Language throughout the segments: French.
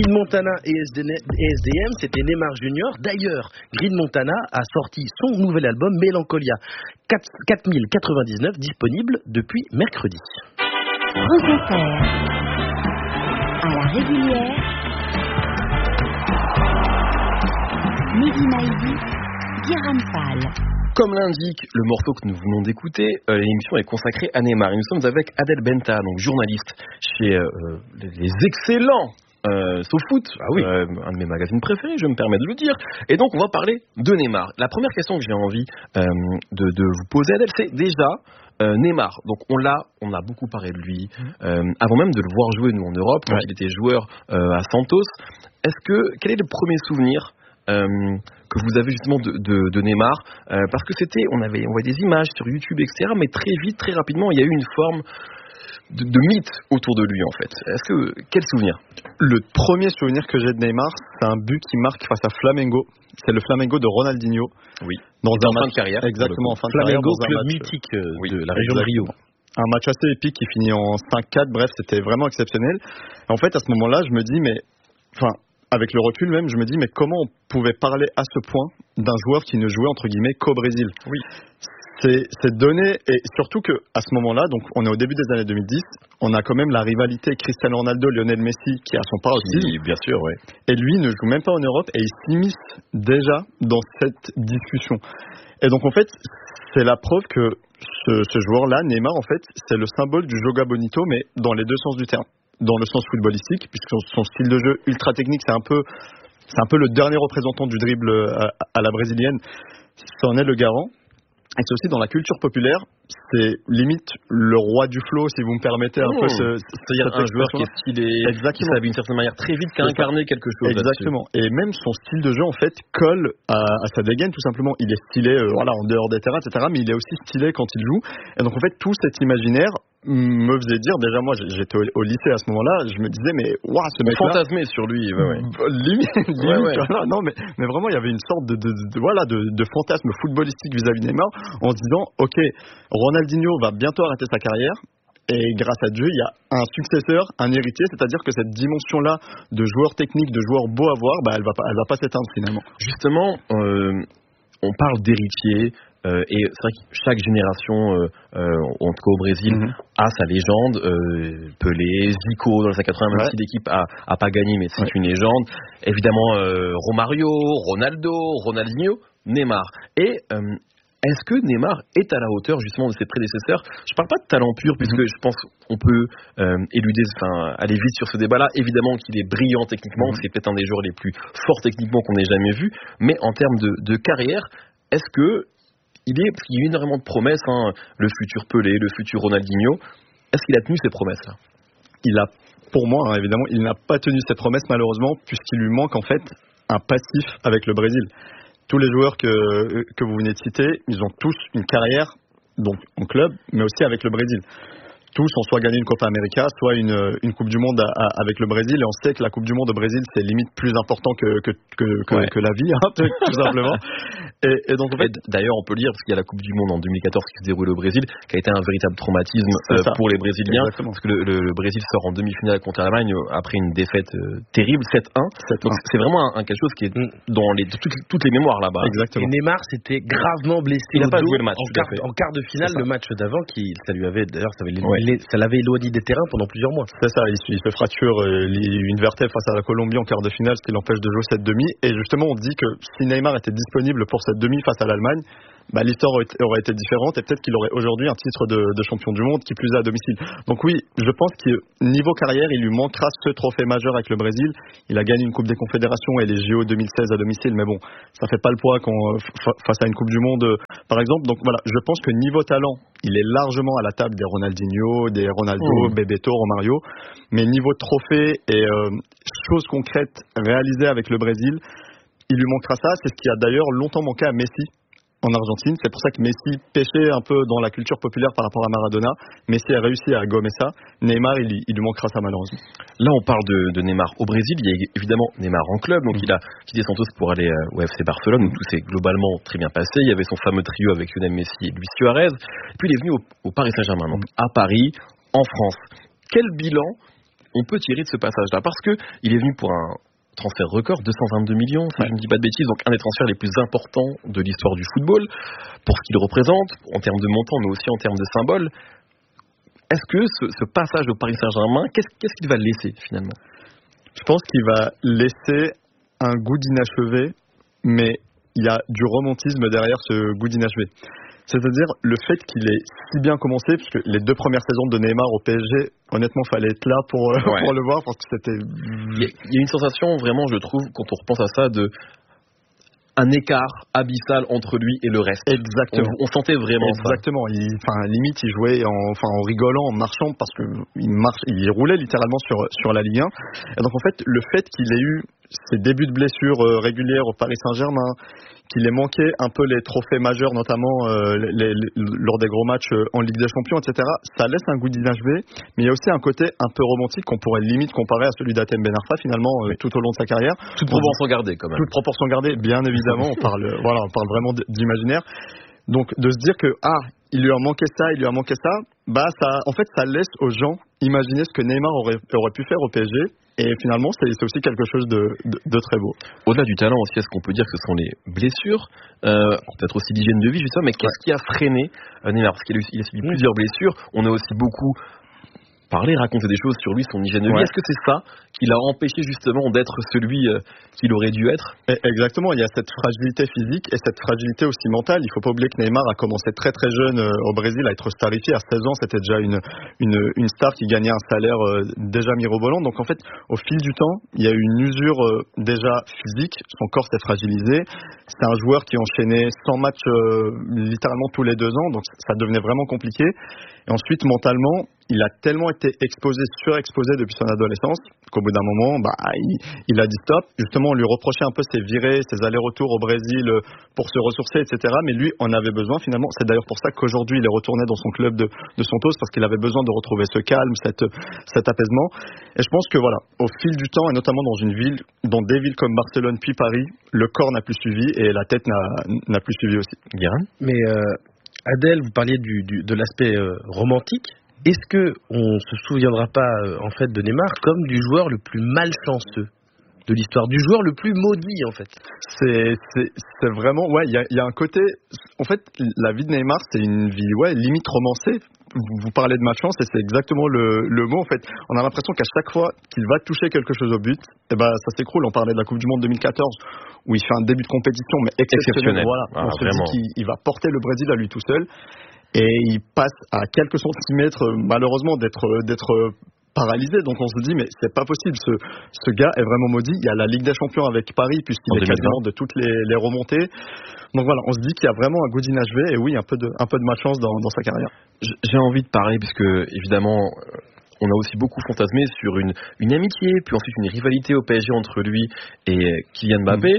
Green Montana et SDM, c'était Neymar Junior. D'ailleurs, Green Montana a sorti son nouvel album Mélancolia 4099, disponible depuis mercredi. France Inter, à la régulière, Mehdi Maizi, Guérin Fall. Comme l'indique le morceau que nous venons d'écouter, l'émission est consacrée à Neymar. Et nous sommes avec Adel Benta, donc journaliste chez les excellents SoFoot, un de mes magazines préférés, je me permets de le dire. Et donc on va parler de Neymar. La première question que j'ai envie de vous poser, Adel, c'est déjà Neymar. Donc on a beaucoup parlé de lui avant même de le voir jouer nous en Europe, quand il était joueur à Santos. Quel est le premier souvenir que vous avez justement de Neymar, parce que on voyait des images sur YouTube, etc. Mais très vite, très rapidement, il y a eu une forme de mythe autour de lui, en fait. Quel souvenir? Le premier souvenir que j'ai de Neymar, c'est un but qui marque face à Flamengo. C'est le Flamengo de Ronaldinho. Oui. Dans un fin de carrière. Exactement, en fin de carrière. Flamengo, club mythique de la région de Rio. Un match assez épique qui finit en 5-4. Bref, c'était vraiment exceptionnel. En fait, à ce moment-là, je me dis, avec le recul même, je me dis, mais comment on pouvait parler à ce point d'un joueur qui ne jouait entre guillemets qu'au Brésil? Oui. C'est donné, et surtout que à ce moment-là, donc on est au début des années 2010, on a quand même la rivalité Cristiano Ronaldo-Lionel Messi qui a son paroxysme. Oui, bien sûr, ouais. Et lui ne joue même pas en Europe et il s'immisce déjà dans cette discussion. Et donc en fait, c'est la preuve que ce joueur-là, Neymar, en fait, c'est le symbole du joga bonito, mais dans les deux sens du terme. Dans le sens footballistique, puisque son style de jeu ultra technique, c'est un peu le dernier représentant du dribble à la brésilienne. C'en est le garant. Et c'est aussi dans la culture populaire, c'est limite le roi du flow, si vous me permettez un peu. C'est-à-dire un joueur qui est stylé, qui savait d'une certaine manière très vite qu'à incarner quelque chose. Exactement. Et même son style de jeu, en fait, colle à sa dégaine, tout simplement. Il est stylé, en dehors des terrains, etc. Mais il est aussi stylé quand il joue. Et donc, en fait, tout cet imaginaire me faisait dire, déjà moi j'étais au lycée à ce moment-là, je me disais mais ce mec-là, fantasmé sur lui, limite, voilà, non mais vraiment il y avait une sorte de fantasme footballistique vis-à-vis de Neymar, en se disant ok, Ronaldinho va bientôt arrêter sa carrière et grâce à Dieu il y a un successeur, un héritier, c'est-à-dire que cette dimension-là de joueur technique, de joueur beau à voir, elle va pas s'éteindre finalement. Justement, on parle d'héritier. Et c'est vrai que chaque génération, en tout cas au Brésil, a sa légende. Pelé, Zico dans les années 80, même si l'équipe a pas gagné, mais c'est une légende. Évidemment, Romario, Ronaldo, Ronaldinho, Neymar. Et est-ce que Neymar est à la hauteur justement de ses prédécesseurs? Je parle pas de talent pur, puisque je pense qu'on peut aller vite sur ce débat-là. Évidemment qu'il est brillant techniquement, c'est peut-être un des joueurs les plus forts techniquement qu'on ait jamais vu. Mais en termes de carrière, est-ce que parce qu'il y a eu énormément de promesses, le futur Pelé, le futur Ronaldinho. Est-ce qu'il a tenu ses promesses là? Pour moi, évidemment, il n'a pas tenu ses promesses malheureusement, puisqu'il lui manque en fait un passif avec le Brésil. Tous les joueurs que vous venez de citer, ils ont tous une carrière donc en club, mais aussi avec le Brésil. Tous ont soit gagné une Copa América, soit une Coupe du Monde avec le Brésil. Et on sait que la Coupe du Monde au Brésil, c'est limite plus important que la vie, tout simplement. Et donc, en fait, d'ailleurs, on peut le dire, parce qu'il y a la Coupe du Monde en 2014 qui se déroule au Brésil, qui a été un véritable traumatisme pour les Brésiliens. Exactement. Parce que le Brésil sort en demi-finale contre l'Allemagne après une défaite terrible, 7-1. Donc c'est vraiment quelque chose qui est dans toutes les mémoires là-bas. Exactement. Et Neymar s'était gravement blessé. Il n'a pas joué le match. En quart de finale, le match d'avant, ça l'avait éloigné des terrains pendant plusieurs mois. C'est ça, il se fracture une vertèbre face à la Colombie en quart de finale, ce qui l'empêche de jouer cette demi. Et justement, on dit que si Neymar était disponible pour cette demi face à l'Allemagne, l'histoire aurait été différente et peut-être qu'il aurait aujourd'hui un titre de champion du monde, qui plus est à domicile. Donc oui, je pense que niveau carrière, il lui manquera ce trophée majeur avec le Brésil. Il a gagné une Coupe des Confédérations et les JO 2016 à domicile, mais bon, ça fait pas le poids face à une Coupe du Monde, par exemple. Donc voilà, je pense que niveau talent, il est largement à la table des Ronaldinho, des Ronaldo, Bebeto, Romario. Mais niveau trophée et choses concrètes réalisées avec le Brésil, il lui manquera ça. C'est ce qui a d'ailleurs longtemps manqué à Messi en Argentine. C'est pour ça que Messi pêchait un peu dans la culture populaire par rapport à Maradona. Messi a réussi à gommer ça. Neymar, il lui manquera ça malheureusement. Là, on parle de Neymar au Brésil. Il y a évidemment Neymar en club. Donc, il a quitté Santos pour aller au FC Barcelone, où tout s'est globalement très bien passé. Il y avait son fameux trio avec Lionel Messi et Luis Suarez. Et puis, il est venu au Paris Saint-Germain, donc à Paris, en France. Quel bilan on peut tirer de ce passage-là? Parce que il est venu pour un transfert record, 222 millions, si je ne dis pas de bêtises, donc un des transferts les plus importants de l'histoire du football, pour ce qu'il représente, en termes de montant, mais aussi en termes de symbole. Est-ce que ce passage au Paris Saint-Germain, qu'est-ce qu'il va laisser finalement? Je pense qu'il va laisser un goût d'inachevé, mais il y a du romantisme derrière ce goût d'inachevé. C'est-à-dire le fait qu'il ait si bien commencé, puisque les 2 premières saisons de Neymar au PSG, honnêtement, fallait être là pour le voir, parce que c'était... Il y a une sensation vraiment, je trouve, quand on repense à ça, de un écart abyssal entre lui et le reste. Exactement. On sentait vraiment Exactement. Limite, il jouait en rigolant, en marchant, parce que il roulait littéralement sur la Ligue 1. Et donc, en fait, le fait qu'il ait eu ses débuts de blessures régulières au Paris Saint-Germain, qu'il ait manqué un peu les trophées majeurs, notamment lors des gros matchs en Ligue des Champions, etc., ça laisse un goût d'inachevé, mais il y a aussi un côté un peu romantique qu'on pourrait limite comparer à celui d'Hatem Ben Arfa, finalement, tout au long de sa carrière. Toute proportion gardée, quand même. Toute proportion gardée, bien évidemment, on parle vraiment d'imaginaire. Donc, de se dire que, il lui a manqué ça, ça laisse aux gens imaginer ce que Neymar aurait pu faire au PSG. Et finalement, c'est aussi quelque chose de très beau. Au-delà du talent aussi, est-ce qu'on peut dire que ce sont les blessures, peut-être aussi l'hygiène de vie, justement, mais qu'est-ce qui a freiné Neymar? Parce qu'il a subi plusieurs blessures. On a aussi beaucoup raconté des choses sur lui, son hygiène de vie. Est-ce que c'est ça qui l'a empêché justement d'être celui qu'il aurait dû être? Exactement, il y a cette fragilité physique et cette fragilité aussi mentale. Il ne faut pas oublier que Neymar a commencé très très jeune au Brésil à être starifié. À 16 ans, c'était déjà une star qui gagnait un salaire déjà mirobolant. Donc en fait, au fil du temps, il y a eu une usure déjà physique. Son corps s'est fragilisé. C'est un joueur qui enchaînait 100 matchs littéralement tous les 2 ans. Donc ça devenait vraiment compliqué. Et ensuite, mentalement, il a tellement été surexposé depuis son adolescence qu'au bout d'un moment, il a dit stop. Justement, on lui reprochait un peu ses virées, ses allers-retours au Brésil pour se ressourcer, etc. Mais lui en avait besoin finalement. C'est d'ailleurs pour ça qu'aujourd'hui, il est retourné dans son club de Santos, parce qu'il avait besoin de retrouver ce calme, cet apaisement. Et je pense que au fil du temps, et notamment dans des villes comme Barcelone puis Paris, le corps n'a plus suivi et la tête n'a plus suivi aussi. Guérin. Mais Adèle, vous parliez de l'aspect romantique. Est-ce que on se souviendra pas en fait de Neymar comme du joueur le plus malchanceux de l'histoire, du joueur le plus maudit en fait? C'est vraiment il y a un côté, en fait, la vie de Neymar, c'est une vie limite romancée. Vous parlez de malchance et c'est exactement le mot en fait. On a l'impression qu'à chaque fois qu'il va toucher quelque chose au but, ça s'écroule. On parlait de la Coupe du Monde 2014 où il fait un début de compétition mais exceptionnel. On se dit qu'il va porter le Brésil à lui tout seul. Et il passe à quelques centimètres, malheureusement, d'être paralysé. Donc on se dit, mais c'est pas possible. Ce gars est vraiment maudit. Il y a la Ligue des Champions avec Paris, puisqu'il est quasiment de toutes les remontées. Donc voilà, on se dit qu'il y a vraiment un goût d'inachevé. Et oui, un peu de malchance dans sa carrière. J'ai envie de parler, puisque évidemment, on a aussi beaucoup fantasmé sur une amitié, puis ensuite une rivalité au PSG entre lui et Kylian Mbappé.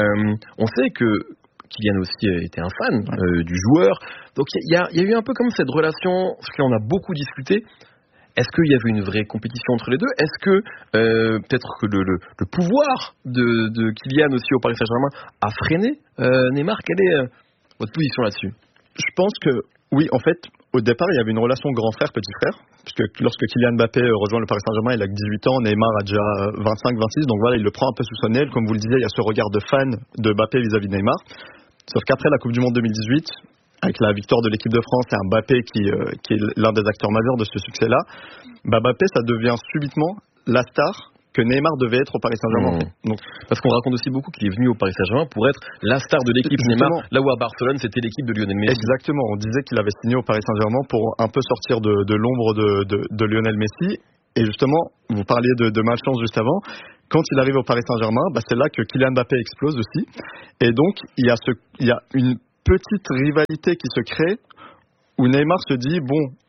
On sait que Kylian aussi était un fan du joueur. Donc il y a eu un peu comme cette relation, parce que là on a beaucoup discuté. Est-ce qu'il y avait une vraie compétition entre les deux? Est-ce que peut-être que le pouvoir de Kylian aussi au Paris Saint-Germain a freiné Neymar? Quelle est votre position là-dessus? Je pense que oui, en fait, au départ, il y avait une relation grand frère-petit frère, puisque lorsque Kylian Mbappé rejoint le Paris Saint-Germain, il a que 18 ans, Neymar a déjà 25-26, donc voilà, il le prend un peu sous son aile. Comme vous le disiez, il y a ce regard de fan de Mbappé vis-à-vis de Neymar. Sauf qu'après la Coupe du Monde 2018, avec la victoire de l'équipe de France et un Mbappé qui est l'un des acteurs majeurs de ce succès-là, Mbappé, ça devient subitement la star que Neymar devait être au Paris Saint-Germain. Donc, parce qu'on raconte aussi beaucoup qu'il est venu au Paris Saint-Germain pour être la star de l'équipe Neymar, là où à Barcelone c'était l'équipe de Lionel Messi. Exactement, on disait qu'il avait signé au Paris Saint-Germain pour un peu sortir de l'ombre de Lionel Messi. Et justement, vous parliez de malchance juste avant. Quand il arrive au Paris Saint-Germain, c'est là que Kylian Mbappé explose aussi. Et donc, il y a une petite rivalité qui se crée où Neymar se dit,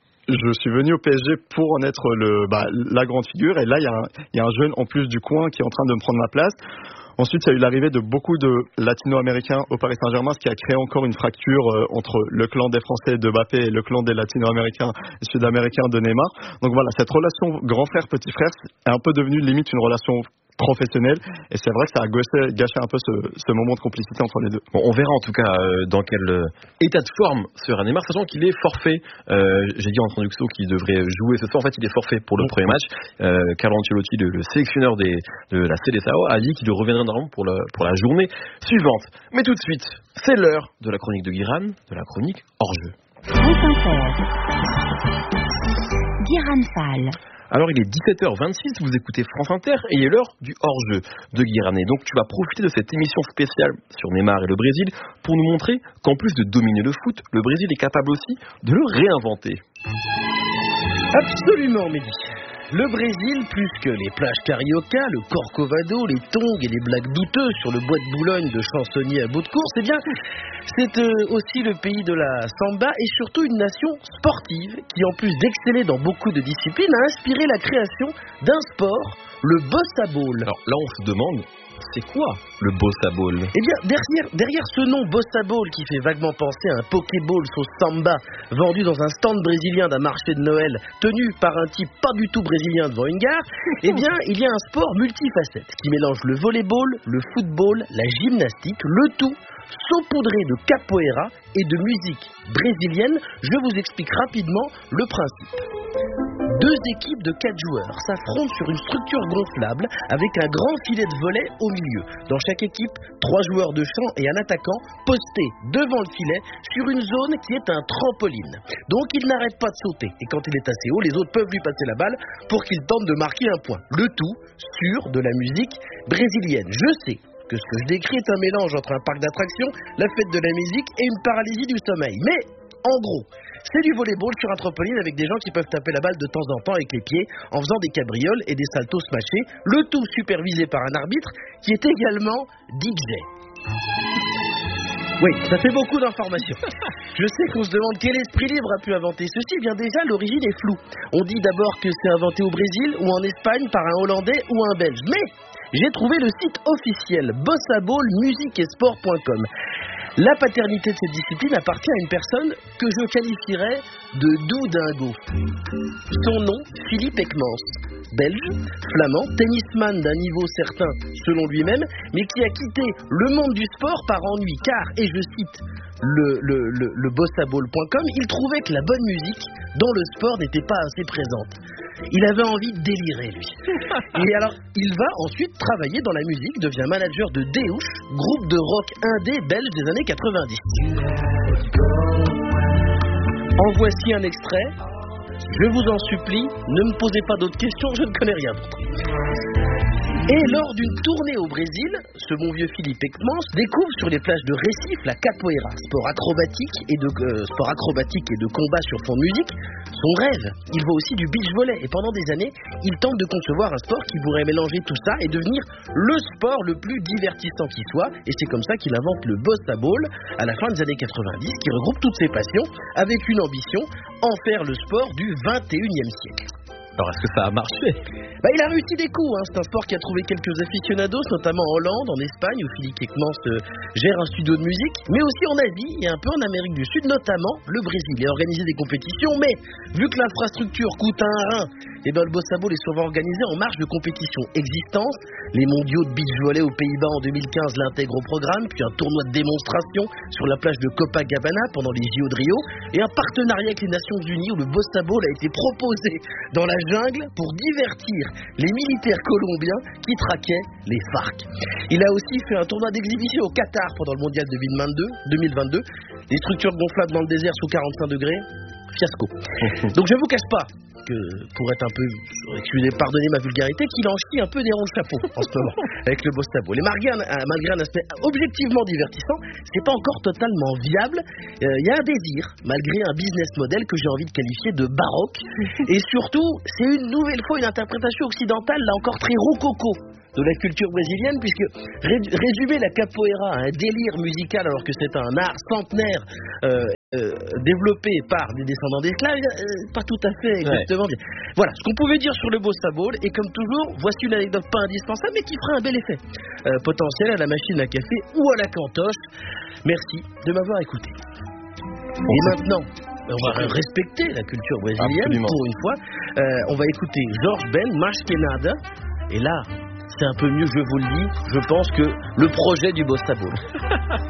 je suis venu au PSG pour en être la grande figure. Et là, il y a un jeune en plus du coin qui est en train de me prendre ma place. Ensuite, il y a eu l'arrivée de beaucoup de latino-américains au Paris Saint-Germain, ce qui a créé encore une fracture entre le clan des Français de Mbappé et le clan des latino-américains et sud-américains de Neymar. Donc voilà, cette relation grand frère-petit frère est un peu devenue limite une relation professionnel. Et c'est vrai que ça a gâché un peu ce moment de complicité entre les deux. Bon, on verra en tout cas dans quel état de forme sera Neymar, sachant qu'il est forfait. J'ai dit en introduction qu'il devrait jouer ce soir. En fait, il est forfait pour le premier match. Carlo Ancelotti, le sélectionneur de la Seleção, a dit qu'il reviendra normalement pour la journée suivante. Mais tout de suite, c'est l'heure de la chronique de Guiran, de la chronique hors-jeu. France Inter. Guiran Fall. Alors il est 17h26, vous écoutez France Inter et il est l'heure du hors-jeu de Guiran. Donc tu vas profiter de cette émission spéciale sur Neymar et le Brésil pour nous montrer qu'en plus de dominer le foot, le Brésil est capable aussi de le réinventer. Absolument, Mehdi. Le Brésil, plus que les plages carioca, le corcovado, les tongs et les blagues douteuses sur le bois de Boulogne de chansonniers à bout de course, eh bien, c'est aussi le pays de la samba et surtout une nation sportive qui, en plus d'exceller dans beaucoup de disciplines, a inspiré la création d'un sport, le bossa ball. Alors là, on se demande, c'est quoi le bossa ball? Eh bien, derrière ce nom bossa ball qui fait vaguement penser à un pokéball sauce samba vendu dans un stand brésilien d'un marché de Noël tenu par un type pas du tout brésilien devant une gare, eh bien, il y a un sport multifacette qui mélange le volleyball, le football, la gymnastique, le tout saupoudré de capoeira et de musique brésilienne. Je vous explique rapidement le principe. 2 équipes de 4 joueurs s'affrontent sur une structure gonflable avec un grand filet de volley au milieu. Dans chaque équipe, 3 joueurs de champ et un attaquant postés devant le filet sur une zone qui est un trampoline. Donc il n'arrête pas de sauter et quand il est assez haut, les autres peuvent lui passer la balle pour qu'il tente de marquer un point. Le tout sur de la musique brésilienne. Je sais que ce que je décris est un mélange entre un parc d'attractions, la fête de la musique et une paralysie du sommeil. Mais, en gros, c'est du volleyball sur un trampoline avec des gens qui peuvent taper la balle de temps en temps avec les pieds en faisant des cabrioles et des saltos smashés, le tout supervisé par un arbitre qui est également DJ. Oui, ça fait beaucoup d'informations. Je sais qu'on se demande quel esprit libre a pu inventer ceci. Bien déjà, l'origine est floue. On dit d'abord que c'est inventé au Brésil ou en Espagne par un Hollandais ou un Belge. Mais j'ai trouvé le site officiel bossaballmusiquesport.com. La paternité de cette discipline appartient à une personne que je qualifierais de doudingo. Son nom, Philippe Ekmans, belge, flamand, tennisman d'un niveau certain selon lui-même, mais qui a quitté le monde du sport par ennui, car, et je cite le bossaball.com, il trouvait que la bonne musique dans le sport n'était pas assez présente. Il avait envie de délirer, lui. Et alors, il va ensuite travailler dans la musique, devient manager de Deouche, groupe de rock indé belge des années 90. En voici un extrait. Je vous en supplie, ne me posez pas d'autres questions, je ne connais rien d'autre. Et lors d'une tournée au Brésil, ce bon vieux Philippe Ekmans découvre sur les plages de Recife la capoeira, sport acrobatique et de combat sur fond de musique, son rêve. Il voit aussi du beach volley et pendant des années, il tente de concevoir un sport qui pourrait mélanger tout ça et devenir le sport le plus divertissant qui soit. Et c'est comme ça qu'il invente le bossa ball à la fin des années 90 qui regroupe toutes ses passions avec une ambition, en faire le sport du 21e siècle. Alors, est-ce que ça a marché? Il a réussi des coups. C'est un sport qui a trouvé quelques aficionados, notamment en Hollande, en Espagne, où Philippe Ekmans gère un studio de musique, mais aussi en Asie et un peu en Amérique du Sud, notamment le Brésil. Il a organisé des compétitions, mais vu que l'infrastructure coûte un rein, le bossa ball est souvent organisé en marge de compétitions existantes. Les mondiaux de beach volley aux Pays-Bas en 2015 l'intègrent au programme, puis un tournoi de démonstration sur la plage de Copacabana pendant les JO de Rio, et un partenariat avec les Nations Unies où le bossa ball a été proposé dans la jungle pour divertir les militaires colombiens qui traquaient les FARC. Il a aussi fait un tournoi d'exhibition au Qatar pendant le mondial de 2022. Les structures gonflables dans le désert sous 45 degrés, fiasco. Donc je ne vous cache pas que, pour être un peu, pardonnez ma vulgarité, qu'il en chie un peu des ronds de chapeau en ce moment avec le bossa ball. Et malgré un aspect objectivement divertissant, c'est pas encore totalement viable. Il y a un désir, malgré un business model que j'ai envie de qualifier de baroque. Et surtout, c'est une nouvelle fois une interprétation occidentale, là encore très rococo, de la culture brésilienne, puisque résumer la capoeira à un délire musical alors que c'est un art centenaire développé par des descendants d'esclaves, pas tout à fait exactement bien. Voilà ce qu'on pouvait dire sur le bossa ball, et comme toujours, voici une anecdote pas indispensable mais qui fera un bel effet potentiel à la machine à café ou à la cantoche. Merci de m'avoir écouté. Et maintenant, on va respecter la culture brésilienne. Absolument. Pour une fois. On va écouter Jorge Ben, Mais Que Nada, et là, c'est un peu mieux, je vous le dis. Je pense que le projet du Bosta Ball.